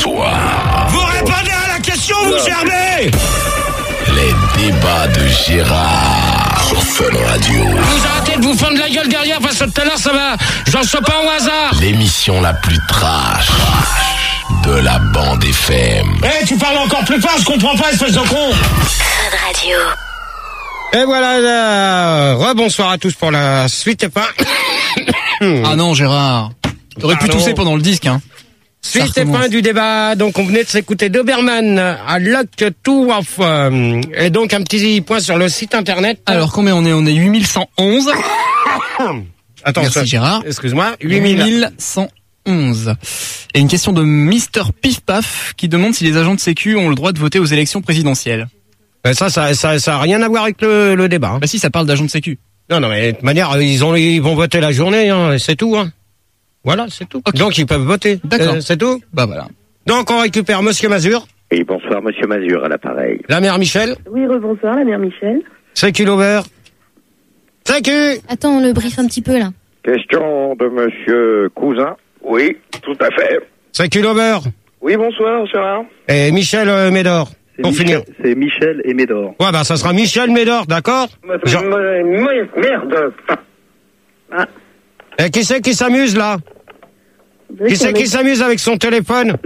soir. Vous répondez à la question, vous gerbez. Les débats de Gérard sur Fun Radio. Vous arrêtez de vous fendre la gueule derrière parce que tout à l'heure ça va. J'en sais pas au hasard. L'émission la plus trash de la bande FM. Tu parles encore plus fort, je comprends pas, espèce de con. Fun Radio. Et voilà, rebonsoir à tous pour la suite et pas. Ah non, Gérard. T'aurais pu tousser pendant le disque, hein. Suite et fin du débat. Donc, on venait de s'écouter Doberman à Lock to Off. Et donc, un petit point sur le site internet. Alors, combien on est? On est 8111. Attends, merci Gérard. Excuse-moi. 8111. Et une question de Mister Pif Paf qui demande si les agents de sécu ont le droit de voter aux élections présidentielles. Ça a rien à voir avec le débat. Hein. Bah si, ça parle d'agents de sécu. Non, mais de toute manière, ils vont voter la journée, hein, c'est tout, hein. Voilà, c'est tout. Okay. Donc, ils peuvent voter. D'accord. C'est tout? Bah voilà. Donc, on récupère Monsieur Mazur. Et bonsoir, Monsieur Mazur, à l'appareil. La mère Michel. Oui, rebonsoir, la mère Michel. Sécu Lover. Sécu. Attends, on le briefe un petit peu, là. Question de Monsieur Cousin. Oui, tout à fait. Sécu Lover. Oui, bonsoir, Gérard. Et Michel Médor. Pour finir. C'est Michel et Médor. Ouais, bah, ça sera Michel Médor, d'accord? Merde. Ah. Et qui c'est qui s'amuse, là? Qui c'est qui s'amuse avec son téléphone?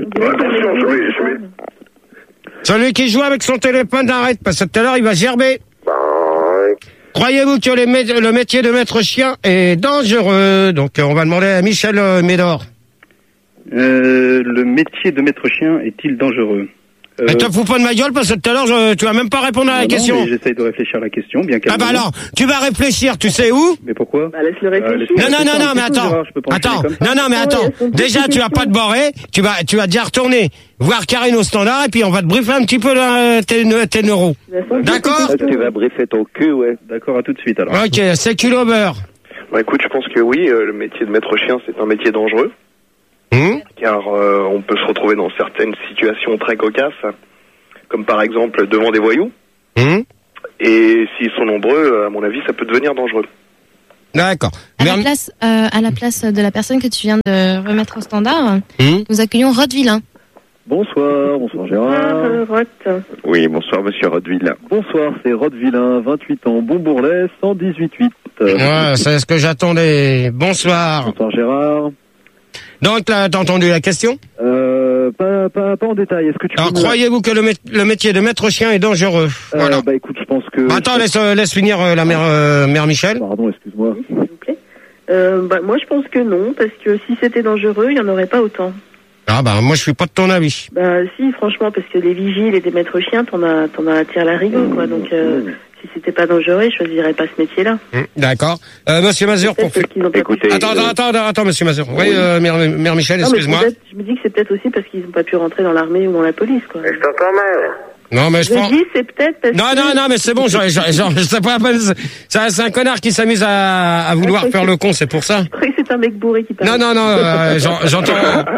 Celui qui joue avec son téléphone, arrête, parce que tout à l'heure, il va gerber. Croyez-vous que le métier de maître chien est dangereux? Donc, on va demander à Michel Médor. Le métier de maître chien est-il dangereux? Mais te fous pas de ma gueule parce que tout à l'heure, tu vas même pas répondre à la question. Non, mais j'essaye de réfléchir à la question, bien calmement. Ah bah alors, tu vas réfléchir, tu sais où? Mais pourquoi? Bah, laisse-le réfléchir. Non, mais attends. Déjà, tu vas pas te barrer, tu vas déjà retourner voir Karine au standard et puis on va te briefer un petit peu tes neuros. D'accord? Tu vas briefer ton cul, ouais. D'accord, à tout de suite, alors. Ok, c'est Culover. Bah écoute, je pense que oui, le métier de maître chien, c'est un métier dangereux. Car on peut se retrouver dans certaines situations très cocasses, comme par exemple devant des voyous. Et s'ils sont nombreux, à mon avis, ça peut devenir dangereux. D'accord. À la place de la personne que tu viens de remettre au standard, nous accueillons Rod Villain. Bonsoir Gérard. Rod. Oui, bonsoir, Monsieur Rodville. Bonsoir, c'est Rod Villain, 28 ans, Bonbourlet, 118. Ouais, c'est ce que j'attendais. Bonsoir. Bonsoir Gérard. Donc, t'as entendu la question? Pas en détail. Est-ce que tu alors, croyez-vous que le métier de maître chien est dangereux? Voilà. Bah écoute, je pense que... Attends, laisse finir la mère Michel. Pardon, excuse-moi. S'il vous plaît. Moi, je pense que non, parce que si c'était dangereux, il n'y en aurait pas autant. Ah bah, moi, je suis pas de ton avis. Bah si, franchement, parce que les vigiles et des maîtres chiens, t'en as à tirer la rigueur, quoi. Donc, si c'était pas dangereux, je choisirais pas ce métier-là. D'accord. Monsieur Mazur, pour... Écoutez... Attends, Monsieur Mazur. Oui, mère Michel, excuse-moi. Je me dis que c'est peut-être aussi parce qu'ils n'ont pas pu rentrer dans l'armée ou dans la police, quoi. Je t'entends mal. Non, mais je pense... dis, c'est peut-être parce que... Non, mais c'est bon, je sais pas, c'est un connard qui s'amuse à vouloir faire le con, c'est pour ça. Je crois que c'est un mec bourré qui parle. Non, j'entends...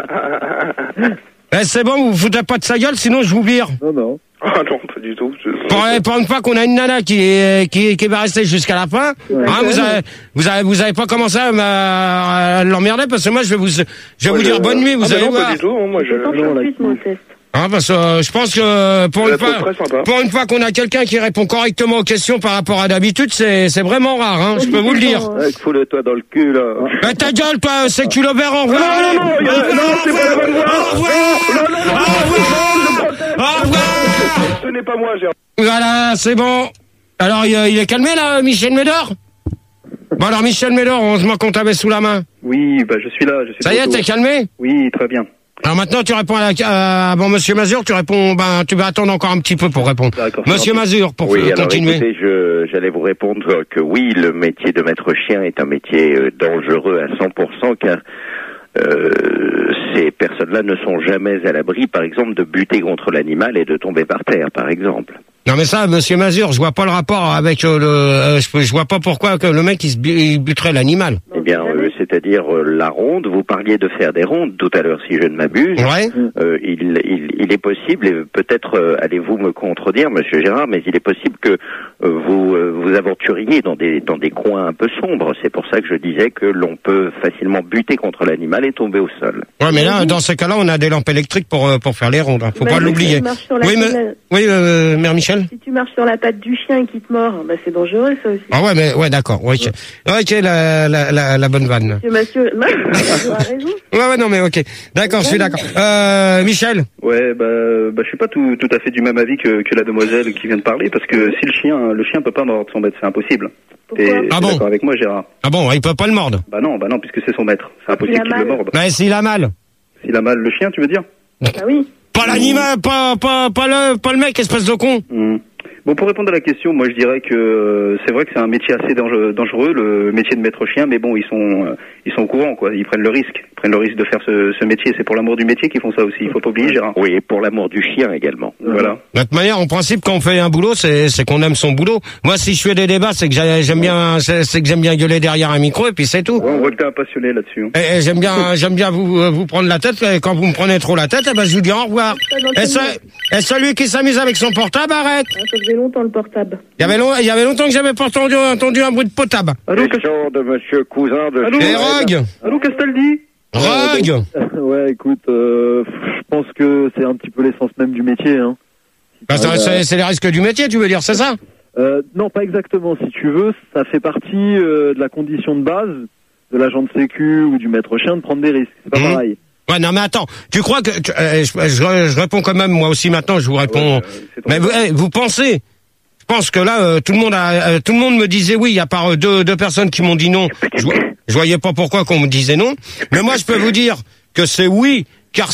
c'est bon, vous foutez pas de sa gueule, sinon je vous vire. Non. Ah non, pas du tout. Pour une fois qu'on a une nana qui va rester jusqu'à la fin, vous avez pas commencé à l'emmerder parce que moi je vais vous dire bonne nuit, vous allez voir. Pas du tout, moi parce que je pense que pour une fois qu'on a quelqu'un qui répond correctement aux questions par rapport à d'habitude, c'est vraiment rare, hein, je peux vous le dire. Fous-le-toi dans le cul, là. Bah ta gueule, toi, c'est Culover, au revoir. Au revoir. Ce n'est pas moi, Gérard. Voilà, c'est bon. Alors, il est calmé, là, Michel Médor? Bon, alors, Michel Médor, heureusement qu'on t'avait sous la main. Oui, bah je suis là. Ça y est, t'es calmé? Oui, très bien. Alors maintenant, tu réponds Monsieur Mazur, tu vas attendre encore un petit peu pour répondre. Monsieur Mazur, pour continuer. Écoutez, j'allais vous répondre que oui, le métier de maître chien est un métier dangereux à 100%, car ces personnes-là ne sont jamais à l'abri, par exemple, de buter contre l'animal et de tomber par terre, par exemple. Non mais ça, Monsieur Mazur, je vois pas le rapport avec je vois pas pourquoi que le mec il buterait l'animal. Eh bien, c'est-à-dire la ronde. Vous parliez de faire des rondes tout à l'heure, si je ne m'abuse. Ouais. Il est possible, et peut-être allez-vous me contredire, Monsieur Gérard, mais il est possible que vous aventuriez dans des coins un peu sombres. C'est pour ça que je disais que l'on peut facilement buter contre l'animal et tomber au sol. Ouais, mais là, dans ce cas-là, on a des lampes électriques pour faire les rondes. Faut pas l'oublier. Oui, Mère Michel. Si tu marches sur la patte du chien et qu'il te mord, bah c'est dangereux ça aussi. Ah ouais, mais ouais, d'accord. Ok, la bonne vanne. Monsieur, tu as raison. Ouais, non, mais ok. D'accord, je suis d'accord. Michel. Ouais, je suis pas tout à fait du même avis que la demoiselle qui vient de parler, parce que si le chien peut pas mordre son maître, c'est impossible. T'es d'accord avec moi, Gérard? Ah bon, il peut pas le mordre? Bah non, puisque c'est son maître. C'est impossible qu'il le morde. Mais s'il a mal. S'il a mal, le chien, tu veux dire? Bah oui. Pas l'animal, pas le mec, espèce de con. Bon, pour répondre à la question, moi je dirais que c'est vrai que c'est un métier assez dangereux, le métier de maître chien, mais bon, ils sont au courant, quoi. Ils prennent le risque de faire ce métier. C'est pour l'amour du métier qu'ils font ça aussi. Il faut pas oublier, Gérard. Oui, et pour l'amour du chien également. Voilà. De toute manière, en principe, quand on fait un boulot, c'est qu'on aime son boulot. Moi, si je fais des débats, c'est que j'aime bien gueuler derrière un micro, et puis c'est tout. Ouais, on voit que t'es un passionné là-dessus. Et j'aime bien vous prendre la tête. Et quand vous me prenez trop la tête, je vous dis au revoir. Et celui qui s'amuse avec son portable, arrête. Ça faisait longtemps le portable. Il y avait longtemps que j'avais pas entendu un bruit de potable. Allô, question de Monsieur Cousin de. Et Rogue. Allô, Castaldi. Rogue. Ouais, écoute, je pense que c'est un petit peu l'essence même du métier. Hein. C'est les risques du métier, tu veux dire, c'est ça? Non, pas exactement. Si tu veux, ça fait partie de la condition de base de l'agent de sécu ou du maître chien de prendre des risques. C'est pas pareil. Ouais, non, mais attends. Tu crois que je réponds quand même moi aussi maintenant. Je vous réponds. Mais vous pensez? Je pense que là, tout le monde me disait oui. Il y a pas deux personnes qui m'ont dit non. Je voyais pas pourquoi qu'on me disait non. Mais moi, je peux vous dire que c'est oui. Car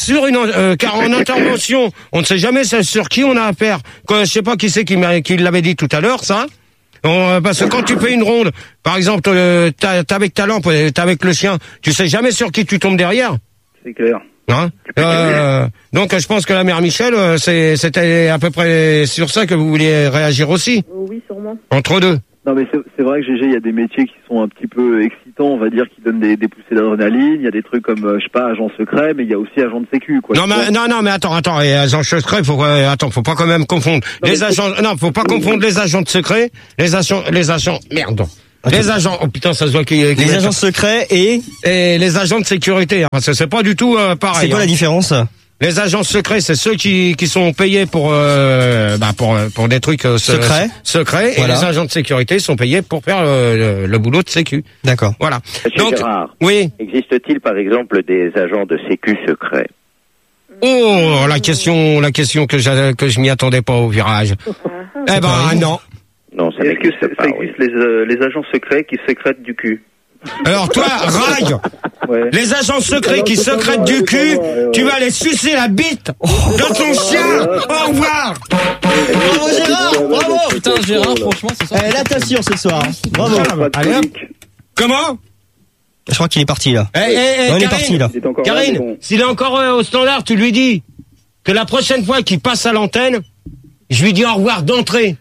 en intervention, on ne sait jamais sur qui on a affaire. Je sais pas qui c'est qui l'avait dit tout à l'heure, ça. Parce que quand tu fais une ronde, par exemple, t'as avec ta lampe, t'as avec le chien, tu sais jamais sur qui tu tombes derrière. C'est clair. Hein? Donc je pense que la mère Michel, c'était à peu près sur ça que vous vouliez réagir aussi. Oui, sûrement. Entre deux. Non, mais c'est vrai que GG, il y a des métiers qui sont un petit peu excitants, on va dire, qui donnent des poussées d'adrénaline. Il y a des trucs comme, je sais pas, agent secret, mais il y a aussi agent de sécu, quoi. Non, mais attends, et agent secret, faut pas quand même confondre. Faut pas confondre les agents de secret, les agents, merde. Les agents, oh putain, ça se voit les agents secrets et les agents de sécurité, hein, c'est pas du tout pareil. C'est quoi la différence? Les agents secrets, c'est ceux qui sont payés pour des trucs secrets, voilà. Et les agents de sécurité sont payés pour faire le boulot de sécu. D'accord. Voilà. Monsieur Gérard, oui. Existe-t-il par exemple des agents de sécu secrets? Oh, la question que je m'y attendais pas au virage. Non. Non, ça Est-ce que ça existe les agents secrets qui sécrètent du cul? Alors toi, Rague, ouais. Les agents secrets qui sécrètent du cul, tu vas aller sucer la bite de ton chien. Au revoir. Bravo Gérard, bravo. Putain Gérard, franchement, ce soir. Là t'assures ce soir. Bravo. Allez hop. Comment? Je crois qu'il est parti là. Il est parti là. Karine, s'il est encore au standard, tu lui dis que la prochaine fois qu'il passe à l'antenne, je lui dis au revoir d'entrée.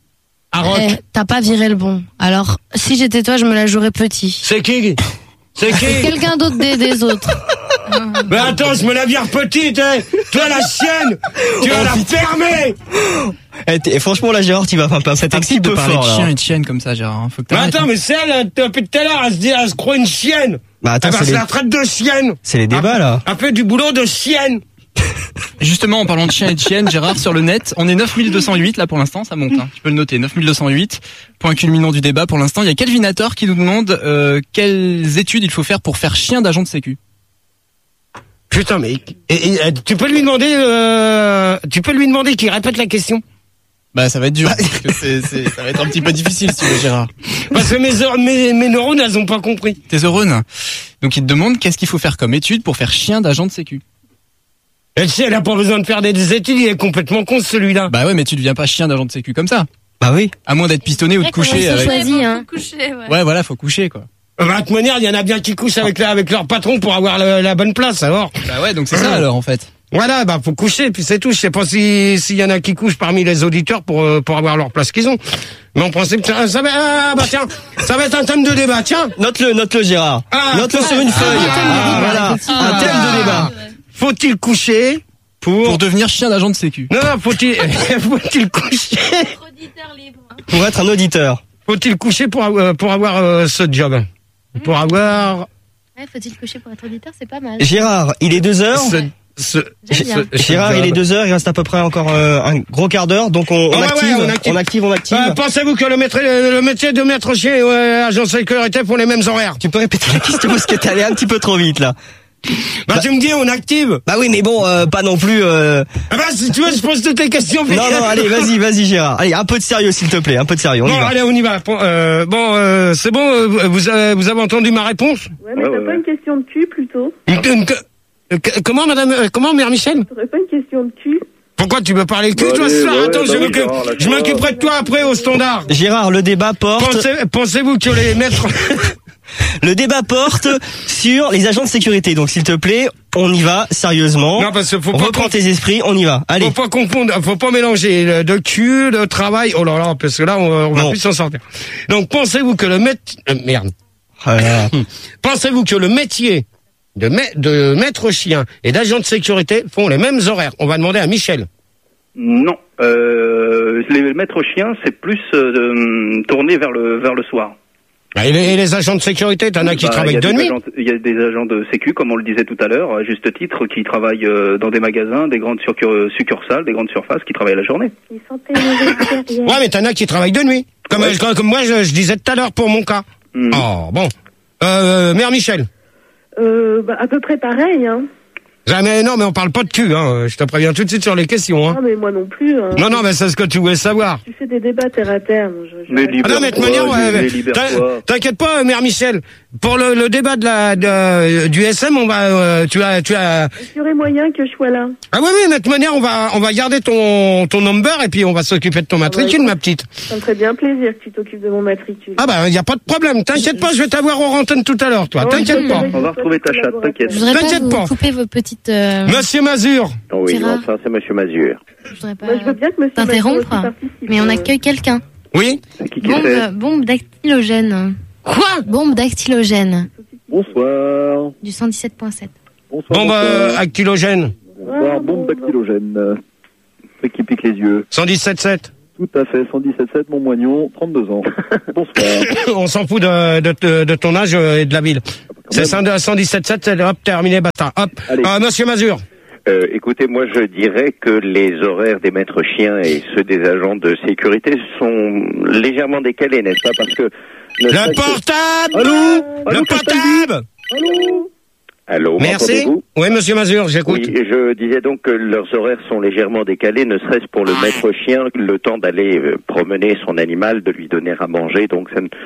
T'as pas viré le bon. Alors, si j'étais toi, je me la jouerais petit. C'est qui? C'est quelqu'un d'autre des autres. Mais attends, je me la vire petite, hein. Toi, la chienne, tu vas la fermer. Et franchement, là, Gérard, tu vas pas ça t'excite de parler de chien et de chienne comme ça, Gérard. Faut que mais attends, mais c'est elle, depuis tout à l'heure, elle se croit une chienne. Bah attends, c'est la traite de chienne. C'est les débats, là. Elle fait du boulot de chienne. Justement, en parlant de chien et de chienne, Gérard, sur le net, on est 9208 là pour l'instant, ça monte, hein. Tu peux le noter, 9208, point culminant du débat pour l'instant. Il y a Kelvinator qui nous demande quelles études il faut faire pour faire chien d'agent de sécu. Putain, mais tu peux lui demander qu'il répète la question. Bah ça va être dur, parce que ça va être un petit peu difficile si tu veux, Gérard. Parce que mes neurones, elles ont pas compris. Tes neurones. Donc il te demande qu'est-ce qu'il faut faire comme étude pour faire chien d'agent de sécu. Elle a pas besoin de faire des études, il est complètement con celui-là. Bah ouais, mais tu deviens pas chien d'agent de sécu comme ça. Bah oui. À moins d'être pistonné ou de coucher avec. Faut coucher, ouais, voilà, faut coucher quoi. Bah, de toute manière, il y en a bien qui couchent avec leur patron pour avoir la bonne place alors. Bah ouais, donc c'est ça alors en fait. Voilà, bah faut coucher, puis c'est tout. Je sais pas s'il y en a qui couchent parmi les auditeurs pour avoir leur place qu'ils ont. Mais en principe, ça va être un thème de débat, tiens. Note-le, Gérard. Note-le sur une feuille. Voilà. Un thème de débat. Faut-il coucher pour devenir chien d'agent de sécu? Non, faut-il coucher pour être un auditeur? Faut-il coucher pour avoir ce job? Pour avoir... Ouais, faut-il coucher pour être auditeur, c'est pas mal. Gérard, il est 2h. Gérard, il est 2h, il reste à peu près encore un gros quart d'heure, donc on active. Pensez-vous que le métier de maître chien agent de sécurité font les mêmes horaires? Tu peux répéter la question parce que t'es allé un petit peu trop vite là. Tu me dis on active. Bah oui, mais bon, pas non plus. Si tu veux, je pose toutes les questions. Non, allez, vas-y, Gérard. Allez, un peu de sérieux, s'il te plaît, un peu de sérieux. Allez, on y va. C'est bon. Vous avez entendu ma réponse? Ouais, mais t'as pas une question de cul plutôt? Comment, madame, mère Michel? T'aurais pas une question de cul? Pourquoi tu veux parler cul, toi, ce soir? Attends, je m'occuperai de toi après au standard. Gérard, le débat porte... Pensez-vous que les maîtres... Le débat porte sur les agents de sécurité. Donc, s'il te plaît, on y va, sérieusement. Non, parce que faut pas... Reprends tes esprits, on y va. Allez. Faut pas confondre, faut pas mélanger de cul, de travail. Oh là là, parce que là, on va plus s'en sortir. Donc, pensez-vous que le Pensez-vous que le métier de maître chien et d'agent de sécurité font les mêmes horaires? On va demander à Michel. Non. Les maîtres chiens, c'est plus tourné vers le soir. Et les agents de sécurité, t'en as qui travaillent de nuit? Il y a des agents de sécu, comme on le disait tout à l'heure, à juste titre, qui travaillent dans des magasins, des grandes succursales, des grandes surfaces, qui travaillent la journée. Ouais, mais t'en as qui travaillent de nuit. Comme moi, je disais tout à l'heure pour mon cas. Oh, bon. Mère Michel. À peu près pareil, hein. Non, mais on parle pas de cul, hein. Je te préviens tout de suite sur les questions, hein. Non, mais moi non plus. Hein. Non, mais c'est ce que tu voulais savoir. Tu fais des débats terre à terre. Mais non, mais de toute manière, t'inquiète pas, mère Michel. Pour le débat du SM, on va, tu as. Est-ce qu'il y aurait moyen que je sois là? Ah oui, mais de toute manière, on va garder ton number et puis on va s'occuper de ton matricule, ma petite. Ça me ferait bien plaisir que tu t'occupes de mon matricule. Ah bah, y a pas de problème. T'inquiète pas, je vais t'avoir en antenne tout à l'heure, toi. T'inquiète pas. On va retrouver ta chatte, t'inquiète. Je voudrais pas vous couper vos petites... Monsieur Mazur. Oui, enfin, c'est Monsieur Mazur. Je voudrais pas je veux bien que monsieur t'interrompre, mais on accueille quelqu'un. Oui. Bombe dactylogène. Quoi? Bombe dactylogène. Bonsoir. Du 117.7. Bombe dactylogène. Bonsoir, bombe dactylogène. Truc qui pique les yeux. 117.7. Tout à fait, 117.7, Montmoignon, 32 ans. Bonsoir. On s'en fout de ton âge et de la ville. C'est 117.7, hop, terminé, basta. Hop. Monsieur Mazur. Écoutez, moi je dirais que les horaires des maîtres chiens et ceux des agents de sécurité sont légèrement décalés, n'est-ce pas? Parce que... Le portable! Le portable! Allô, merci. Oui, monsieur Mazur, j'écoute. Oui, je disais donc que leurs horaires sont légèrement décalés, ne serait-ce pour le maître chien, le temps d'aller promener son animal, de lui donner à manger, donc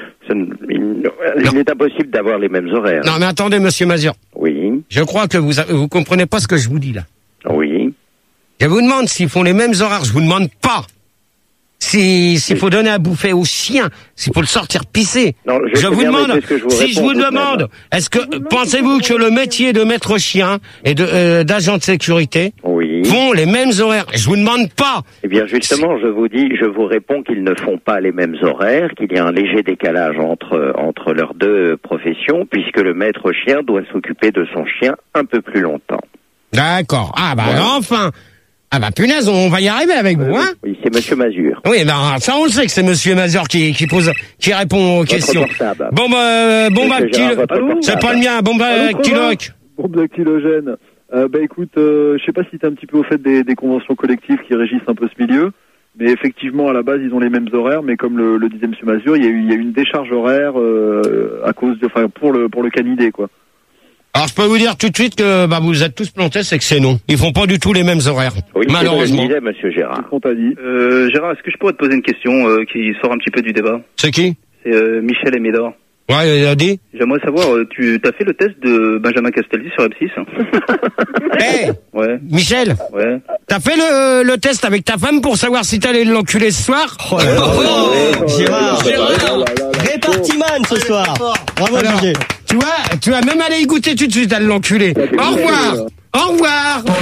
il est impossible d'avoir les mêmes horaires. Non, mais attendez, monsieur Mazur. Oui. Je crois que vous comprenez pas ce que je vous dis, là. Oui. Je vous demande s'ils font les mêmes horaires, je vous demande pas. S'il faut donner à bouffer au chien, s'il faut le sortir pisser. Non, je vous demande, est-ce que pensez-vous que le métier de maître chien et d'agent de sécurité font les mêmes horaires? Je vous demande pas. Eh bien, justement, je vous réponds qu'ils ne font pas les mêmes horaires, qu'il y a un léger décalage entre leurs deux professions, puisque le maître chien doit s'occuper de son chien un peu plus longtemps. D'accord. Ah bah enfin. Ah bah punaise, on va y arriver avec vous, hein? Oui, c'est Monsieur Mazur. Oui, ben ça on le sait que c'est Monsieur Mazur qui répond aux questions. Bon c'est pas le mien. Bombe dactylogène. Écoute, je sais pas si t'es un petit peu au fait des conventions collectives qui régissent un peu ce milieu, mais effectivement à la base ils ont les mêmes horaires, mais comme le disait Monsieur Mazur, il y a eu une décharge horaire à cause pour le canidé, quoi. Alors je peux vous dire tout de suite que vous êtes tous plantés, c'est que c'est non. Ils font pas du tout les mêmes horaires. Oui, malheureusement. C'est Monsieur Gérard. Gérard, est-ce que je pourrais te poser une question qui sort un petit peu du débat? C'est qui? C'est Michel et Médor. Ouais, il a dit. J'aimerais savoir, tu as fait le test de Benjamin Castaldi sur M6? Hey, ouais. Michel. Ouais. T'as fait le test avec ta femme pour savoir si t'allais l'enculer ce soir? Gérard. Répartiman ce soir. Bravo, DJ. Tu vas même aller y goûter tout de suite à l'enculer. Au revoir. Au revoir.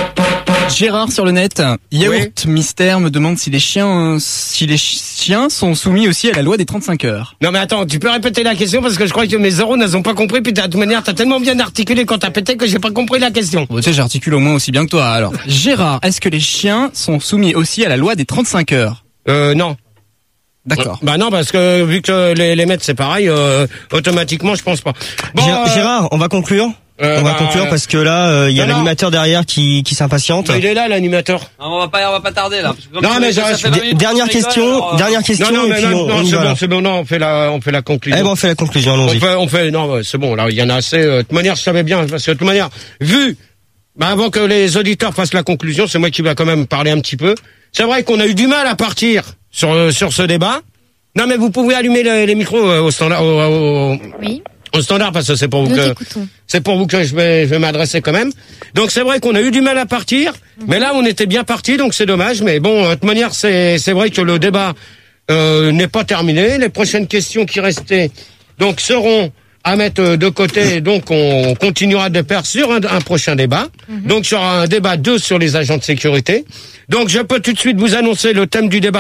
Gérard sur le net, Yaourt Mystère me demande si les chiens sont soumis aussi à la loi des 35 heures. Non mais attends, tu peux répéter la question parce que je crois que mes euros n'ont pas compris, puis de toute manière t'as tellement bien articulé quand t'as pété que j'ai pas compris la question. Bon, tu sais, j'articule au moins aussi bien que toi. Alors, Gérard, est-ce que les chiens sont soumis aussi à la loi des 35 heures? Non. D'accord. Bah non, parce que vu que les maîtres c'est pareil, automatiquement je pense pas. Bon, Gérard, on va conclure. On va conclure parce que là, il y a l'animateur derrière qui s'impatiente. Il est là, l'animateur. Non, on va pas tarder là. Parce que non, mais dernière question. C'est bon, non, on fait la conclusion. Eh ben, on fait la conclusion, allons-y. Non, c'est bon, là, il y en a assez. De toute manière, je savais bien, parce que de toute manière, avant que les auditeurs fassent la conclusion, c'est moi qui vais quand même parler un petit peu. C'est vrai qu'on a eu du mal à partir sur ce débat. Non, mais vous pouvez allumer les micros au standard. Oui. Au standard, parce que c'est pour vous que je vais m'adresser quand même. Donc c'est vrai qu'on a eu du mal à partir, mais là on était bien parti, donc c'est dommage. Mais bon, de toute manière, c'est vrai que le débat n'est pas terminé. Les prochaines questions qui restaient donc seront à mettre de côté. Donc on continuera de perdre sur un prochain débat. Donc sur un débat 2 sur les agents de sécurité. Donc je peux tout de suite vous annoncer le thème du débat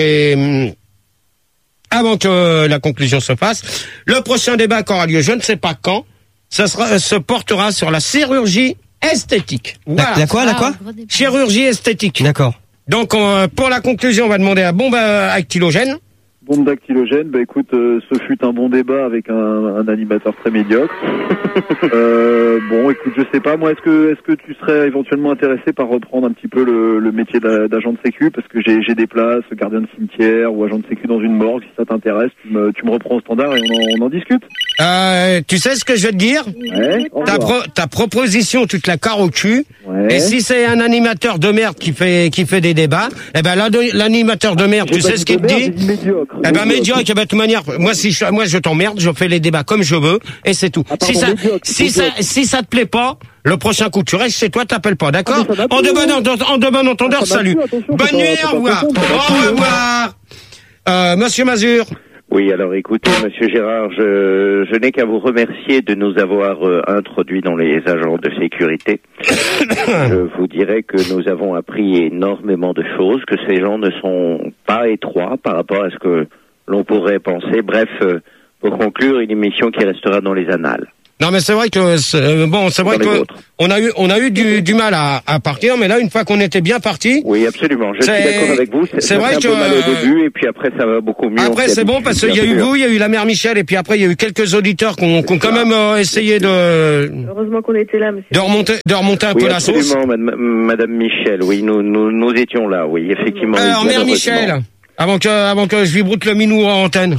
avant que la conclusion se fasse. Le prochain débat qui aura lieu, je ne sais pas quand, se portera sur la chirurgie esthétique. Voilà. La quoi? Chirurgie esthétique. D'accord. Donc, pour la conclusion, on va demander à bombe actylogène. Bombe dactylogène, bah écoute, ce fut un bon débat avec un animateur très médiocre. Bon, écoute, je sais pas, moi, est-ce que tu serais éventuellement intéressé par reprendre un petit peu le métier d'agent de sécu, parce que j'ai des places, gardien de cimetière ou agent de sécu dans une morgue, si ça t'intéresse, tu me reprends au standard et on en discute. Tu sais ce que je vais te dire? Ouais. Ta proposition, tu te la carres au cul. Ouais. Et si c'est un animateur de merde qui fait des débats, eh ben l'animateur de merde, tu sais ce qu'il te dit? Eh ben médiocre, de toute manière, moi je t'emmerde, je fais les débats comme je veux et c'est tout. Si ça te plaît pas, le prochain coup tu restes chez toi, t'appelles pas, d'accord? En de bon entendeur, salut. Bonne nuit, au revoir. Au revoir. Monsieur Mazur. Oui, alors écoutez, Monsieur Gérard, je n'ai qu'à vous remercier de nous avoir introduits dans les agents de sécurité. Je vous dirais que nous avons appris énormément de choses, que ces gens ne sont pas étroits par rapport à ce que l'on pourrait penser. Bref, pour conclure, une émission qui restera dans les annales. Non, mais c'est vrai que c'est vrai que on a eu du mal à partir, mais là une fois qu'on était bien parti. Oui, absolument. Je suis d'accord avec vous. C'est vrai que mal au début et puis après ça va beaucoup mieux. Après c'est bon parce qu'il y a eu vous, il y a eu la mère Michel et puis après il y a eu quelques auditeurs qui ont quand même essayé de. Heureusement qu'on était là, monsieur. De remonter un peu la sauce. Absolument, Madame Michel. Oui, nous étions là. Oui, effectivement. Alors mère Michel, avant que je lui broute le minou en antenne.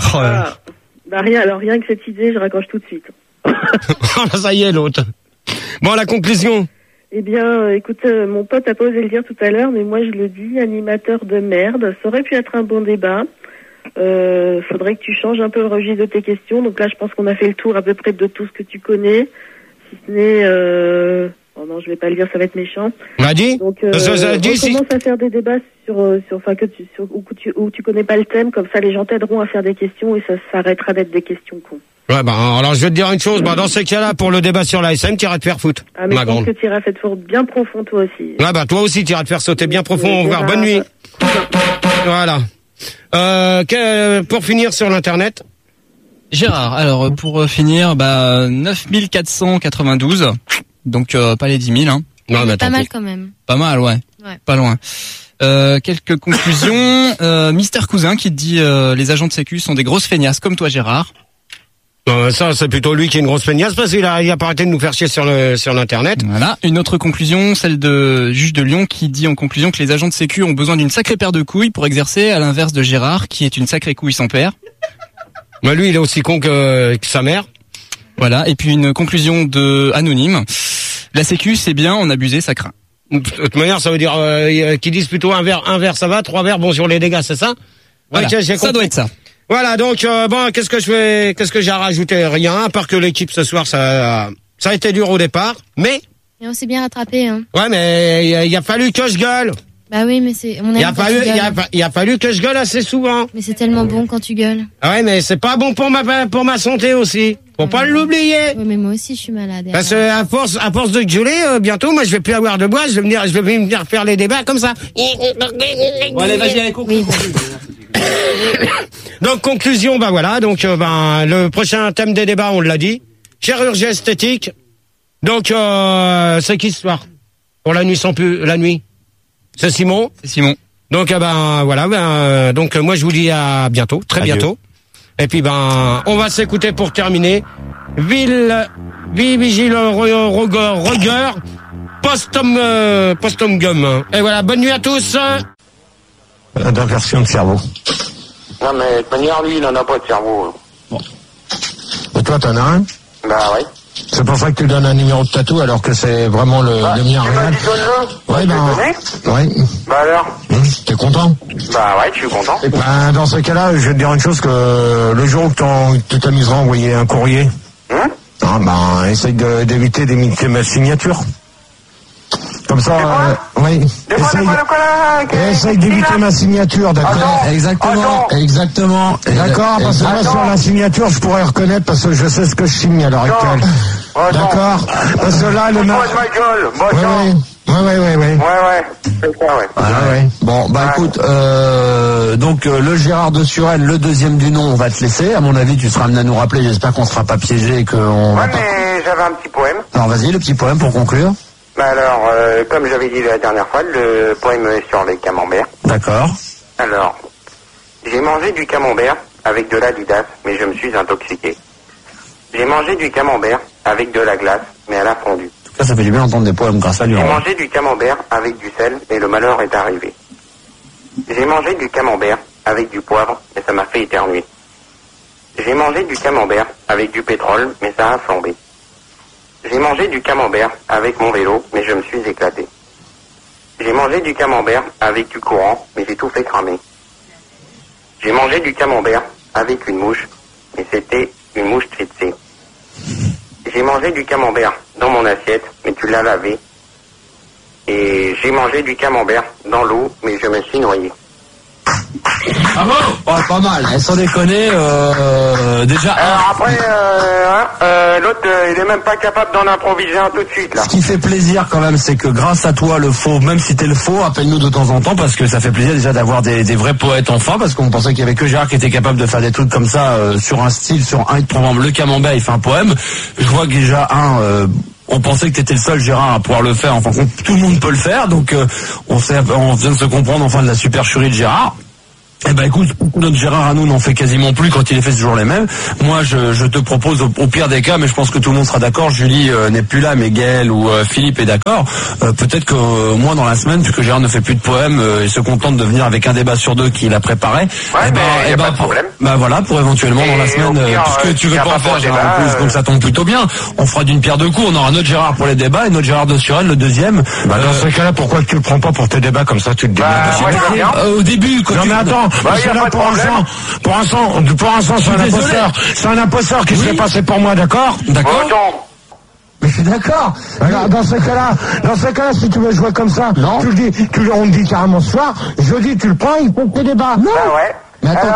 Rien que cette idée, je raccroche tout de suite. Ça y est, l'autre. Bon, la conclusion. Eh bien, écoute, mon pote a pas osé le dire tout à l'heure, mais moi je le dis, animateur de merde, ça aurait pu être un bon débat. Faudrait que tu changes un peu le registre de tes questions. Donc là, je pense qu'on a fait le tour à peu près de tout ce que tu connais. Si ce n'est... Oh non, je vais pas le dire, ça va être méchant. M'a dit. Donc, on commence à faire des débats où tu connais pas le thème, comme ça les gens t'aideront à faire des questions et ça s'arrêtera d'être des questions cons. Ouais, alors je vais te dire une chose, dans ces cas-là, pour le débat sur l'ASM, t'iras te faire foutre. Ah, mais je pense que t'iras te faire bien profond, toi aussi. Ouais, toi aussi, t'iras te faire sauter bien profond, au revoir, bonne nuit. Voilà. Pour finir sur l'internet. Gérard, alors, pour finir, 9492. Donc, pas les 10 000, hein. Non, mais pas mal quand même. Pas mal, ouais. Pas loin. Quelques conclusions. Mister Cousin qui te dit, les agents de sécu sont des grosses feignasses, comme toi, Gérard. Ça, c'est plutôt lui qui est une grosse feignasse parce qu'il a pas arrêté de nous faire chier sur l'internet. Voilà. Une autre conclusion, celle de juge de Lyon qui dit en conclusion que les agents de sécu ont besoin d'une sacrée paire de couilles pour exercer, à l'inverse de Gérard qui est une sacrée couille sans père. Lui, il est aussi con que sa mère. Voilà. Et puis une conclusion de anonyme. La sécu, c'est bien, en abuser, ça craint. De toute manière, ça veut dire qu'ils disent plutôt un verre ça va, 3 verres, bon sur les dégâts, c'est ça? Voilà. Ouais, ça doit être ça. Voilà, donc qu'est-ce que j'ai à rajouter? Rien, à part que l'équipe ce soir ça a été dur au départ, mais et on s'est bien rattrapé, hein. Ouais, mais il a fallu que je gueule. Bah oui, mais il a fallu que je gueule assez souvent. Mais c'est tellement bon quand tu gueules. Ah ouais, mais c'est pas bon pour ma santé aussi. Faut pas l'oublier. Oui, mais moi aussi, je suis malade. Parce que à force de gueuler, bientôt, moi, je vais plus avoir de bois. Je vais venir faire les débats comme ça. Bon, allez, vas-y, allez, conclusion. Donc, conclusion, voilà. Donc, le prochain thème des débats, on l'a dit. Chirurgie esthétique. Donc, c'est qui ce soir? Pour la nuit sans plus, la nuit. C'est Simon. C'est Simon. Donc, voilà, donc, moi, je vous dis à bientôt, très Adieu. bientôt. Et puis, on va s'écouter pour terminer. Vigile Roger, Postum Gum. Et voilà, bonne nuit à tous. D'inversion de cerveau. Non, mais de toute manière, lui, il n'en a pas de cerveau. Bon. Et toi, t'en as un? Bah, ouais. C'est pour ça que tu donnes un numéro de tatou alors que c'est vraiment le mien réel. Ouais, Bah alors t'es content? Bah ouais, je suis content. Ben, dans ce cas-là, je vais te dire une chose, que le jour où tu t'amuseras à envoyer un courrier, essaye d'éviter d'imiter ma signature. Comme ça, oui. Essaye d'éviter ma signature, d'accord? Exactement. D'accord, parce que là, sur la signature, je pourrais reconnaître parce que je sais ce que je signe à l'heure actuelle. D'accord? Parce que là, le mec... Ouais. Bon, écoute, donc le Gérard de Suresnes, le deuxième du nom, on va te laisser. À mon avis, tu seras amené à nous rappeler. J'espère qu'on sera pas piégé et qu'on va pas... mais j'avais un petit poème. Alors vas-y, le petit poème pour conclure. Bah alors, comme j'avais dit la dernière fois, le poème est sur les camemberts. D'accord. Alors, j'ai mangé du camembert avec de l'Adidas, mais je me suis intoxiqué. J'ai mangé du camembert avec de la glace, mais elle a fondu. Ça fait du bien d'entendre des poèmes grâce à lui. J'ai mangé du camembert avec du sel, mais le malheur est arrivé. J'ai mangé du camembert avec du poivre, mais ça m'a fait éternuer. J'ai mangé du camembert avec du pétrole, mais ça a flambé. J'ai mangé du camembert avec mon vélo, mais je me suis éclaté. J'ai mangé du camembert avec du courant, mais j'ai tout fait cramer. J'ai mangé du camembert avec une mouche, mais c'était une mouche tsetse. J'ai mangé du camembert dans mon assiette, mais tu l'as lavé. Et j'ai mangé du camembert dans l'eau, mais je me suis noyé. Bravo. Ouais, pas mal. Sans déconner, déjà. Alors après, l'autre, il est même pas capable d'en improviser un tout de suite là. Ce qui fait plaisir quand même, c'est que grâce à toi, le faux, même si t'es le faux, appelle-nous de temps en temps parce que ça fait plaisir déjà d'avoir des vrais poètes enfin, parce qu'on pensait qu'il y avait que Gérard qui était capable de faire des trucs comme ça sur un style, sur un, par exemple, le camembert, il fait un poème. Je vois que déjà on pensait que t'étais le seul, Gérard, à pouvoir le faire. Enfin, tout le monde peut le faire, donc on vient de se comprendre enfin de la supercherie de Gérard. Eh ben écoute, notre Gérard à nous n'en fait quasiment plus quand il est fait toujours les mêmes. Moi je te propose au pire des cas, mais je pense que tout le monde sera d'accord, Julie n'est plus là, mais Gaël ou Philippe est d'accord, peut-être que moi dans la semaine, puisque Gérard ne fait plus de poèmes et se contente de venir avec un débat sur deux qu'il a préparé, pas de problème. Bah voilà, pour éventuellement dans la semaine, puisque tu veux pas en faire Gérard en plus, donc ça tombe plutôt bien, on fera d'une pierre deux coups, on aura notre Gérard pour les débats et notre Gérard de Suresnes le deuxième. Bah dans ce cas-là, pourquoi tu le prends pas pour tes débats comme ça, tu te démerdes? Au début, quand non mais attends, parce que là pour l'instant c'est un imposteur. C'est un imposteur qui se fait passer pour moi, d'accord? D'accord. Mais je suis d'accord. Alors, dans ce cas-là, si tu veux jouer comme ça, on te dit carrément ce soir, jeudi tu le prends, il faut que tu débats. Non. Bah ouais. Mais attends,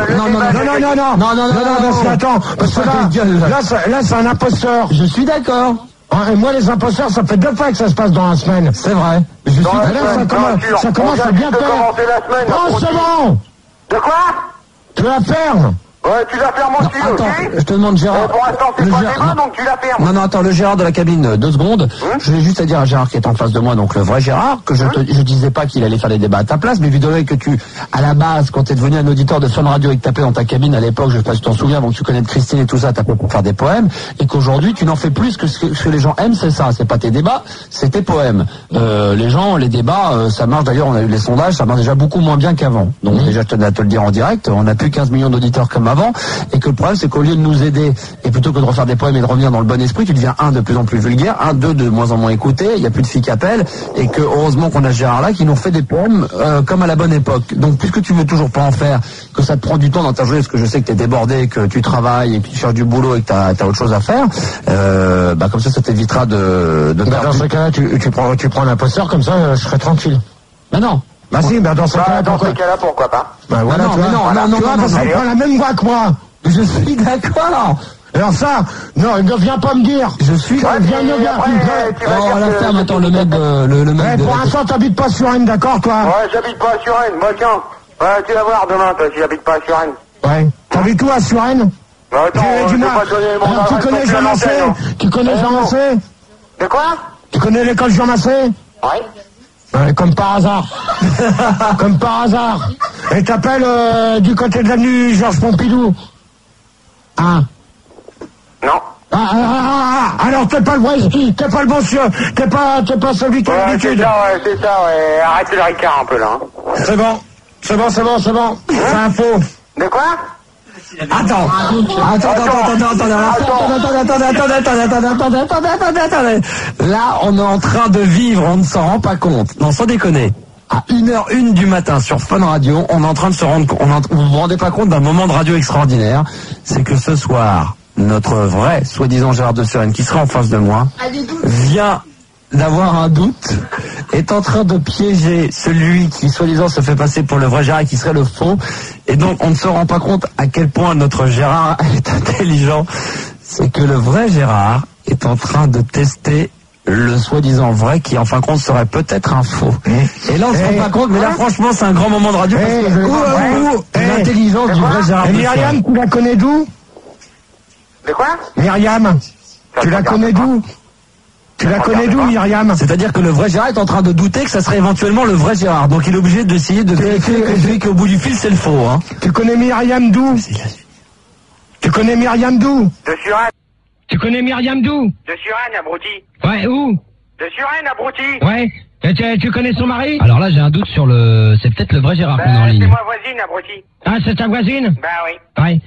attends, parce que là c'est un imposteur. Je suis d'accord. Et moi les imposteurs, ça fait 2 fois que ça se passe dans la semaine. C'est vrai. Ça commence à bien faire. Non, c'est bon. De quoi? Tu la fermes. Ouais, tu la fermes aussi, attends, ok? Je te demande, Gérard. Pour l'instant, c'est pas débat, donc tu la fermes. Non, attends, le Gérard de la cabine, 2 secondes. Je voulais juste à dire à Gérard qui est en face de moi, donc le vrai Gérard, que je disais pas qu'il allait faire des débats à ta place, mais vu que tu, à la base, quand t'es devenu un auditeur de Fun Radio et que t'appelais dans ta cabine à l'époque, je sais pas si tu t'en souviens, donc tu connais de Christine et tout ça, t'appelais pour faire des poèmes, et qu'aujourd'hui, tu n'en fais plus que ce que les gens aiment, c'est ça. C'est pas tes débats, c'est tes poèmes. Les gens, les débats, ça marche d'ailleurs, on a eu les sondages, ça marche déjà beaucoup moins bien qu'avant. Donc déjà, je tenais à te le dire en direct, on a plus 15 millions d'auditeurs comme avant, et que le problème, c'est qu'au lieu de nous aider, et plutôt que de refaire des poèmes et de revenir dans le bon esprit, tu deviens de plus en plus vulgaire, de moins en moins écouté, il n'y a plus de filles qui appellent, et que heureusement qu'on a Gérard là, qui nous fait des poèmes comme à la bonne époque. Donc, puisque tu veux toujours pas en faire, que ça te prend du temps dans ta journée, parce que je sais que tu es débordé, que tu travailles, et que tu cherches du boulot, et que tu as autre chose à faire, comme ça t'évitera de dans ce cas-là, tu prends l'imposteur, comme ça, je serai tranquille. Ben non. Bah si, dans ce cas-là, pourquoi pas? Bah voilà, non, parce qu'on prend la même voix que moi. Je suis d'accord. Alors ça, non, ne viens pas me dire. Je suis là. Viens. On la ferme, attends, le mec de... Pour l'instant, t'habites pas sur Rennes, d'accord, toi? Ouais, j'habite pas à Suresnes. Moi, tiens. Tu vas voir demain, toi, si j'habite pas à Suresnes. Ouais. T'habites où à Suresnes? Bah, attends, dis-moi. Alors, tu connais Jean Massé? Tu connais Jean Massé? De quoi? Tu connais l'école Jean Massé? Ouais. Ouais, comme par hasard. Comme par hasard. Et t'appelles du côté de l'avenue Georges Pompidou? Hein? Non. Alors t'es pas le vrai, t'es pas le bon sûr, t'es pas celui qui a l'habitude. C'est ça, ouais. Arrêtez le ricard un peu, là. C'est bon. C'est info. De quoi? Attends. Là, on est en train de vivre, on ne s'en rend pas compte. Non, sans déconner. À 1h01 du matin sur Fun Radio, on est en train de se rendre compte, vous vous rendez pas compte d'un moment de radio extraordinaire. C'est que ce soir, notre vrai, soi-disant Gérard de Suresnes, qui sera en face de moi, vient d'avoir un doute, est en train de piéger celui qui, soi-disant, se fait passer pour le vrai Gérard et qui serait le faux. Et donc, on ne se rend pas compte à quel point notre Gérard est intelligent. C'est que le vrai Gérard est en train de tester le soi-disant vrai qui, en fin de compte, serait peut-être un faux. Et là, on se rend pas compte, mais là, franchement, c'est un grand moment de radio parce que l'intelligence du vrai Gérard. Et Myriam, tu la connais d'où? De quoi? Myriam, tu la connais d'où? Tu la connais d'où, Myriam? C'est-à-dire que le vrai Gérard est en train de douter que ça serait éventuellement le vrai Gérard. Donc il est obligé d'essayer de vérifier que celui qui est au bout du fil, c'est le faux. Hein. Tu connais Myriam d'où? Tu connais Myriam d'où? De Suresnes. Tu connais Myriam d'où? De Suresnes, abruti. Ouais, où? De Suresnes, abruti. Ouais. Tu connais son mari? Alors là, j'ai un doute sur le... C'est peut-être le vrai Gérard qu'on a en ligne. C'est ma voisine, abruti. Ah, c'est ta voisine? Bah oui. Ouais.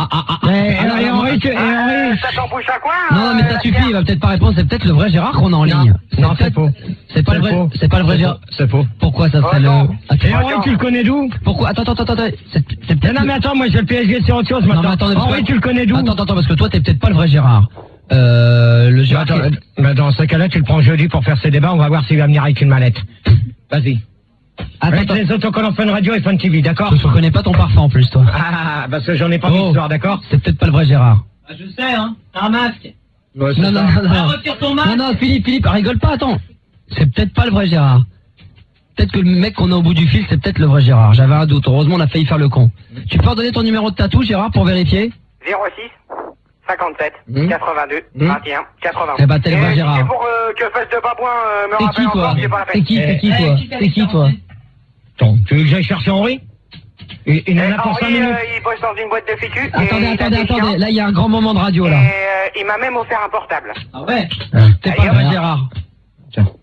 Et Henri, ça t'en pousse à quoi? Non, mais ça suffit, il va peut-être pas répondre. C'est peut-être le vrai Gérard qu'on a en ligne. Non, c'est faux. C'est pas le vrai Gérard. C'est faux. Pourquoi ça serait le... Et Henri, tu le connais d'où? Pourquoi? Attends. C'est peut-être... Non, mais attends, moi j'ai le PSG, c'est autre chose maintenant. Non, mais attendez, Henri, tu le connais d'où? Attends, parce que toi, t'es peut-être pas le vrai Gérard. Le Gérard... Dans ce cas-là, tu le prends jeudi pour faire ses débats, on va voir s'il va venir avec une mallette. Vas-y. Avec les autocollants Fun Radio et Fun TV, d'accord? Je reconnais pas ton parfum en plus, toi. Ah, parce que j'en ai pas mis ce soir, d'accord? C'est peut-être pas le vrai Gérard. Ah, je sais, hein. T'as un masque. Ouais, Non. Retire ton masque. Non, Philippe, rigole pas, attends. C'est peut-être pas le vrai Gérard. Peut-être que le mec qu'on a au bout du fil, c'est peut-être le vrai Gérard. J'avais un doute. Heureusement, on a failli faire le con. Tu peux redonner ton numéro de tatou, Gérard, pour vérifier? 06 57 82 21 80. Eh ben, t'es le vrai Gérard. C'est pour que Fesse de Babouin me rappelle encore, c'est pas la peine. C'est qui, toi? Attends, tu veux que j'aille chercher Henri? Il en a pour 5 minutes. Il bosse dans une boîte de fécu. Attendez. Là, il y a un grand moment de radio, là. Et il m'a même offert un portable. Ah ouais? T'es pas le vrai Gérard. Tiens.